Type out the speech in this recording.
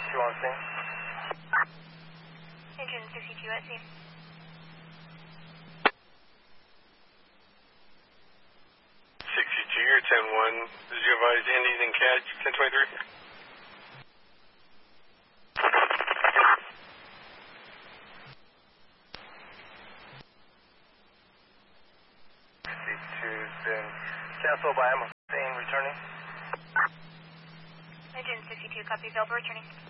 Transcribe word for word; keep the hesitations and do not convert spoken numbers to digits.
sixty-two on scene. Engine sixty-two at scene. sixty-two, you're ten one. Did you advise Indies and C A D ten twenty-three? sixty-two's been canceled by Emma. Returning. Engine sixty-two, copy, available, returning.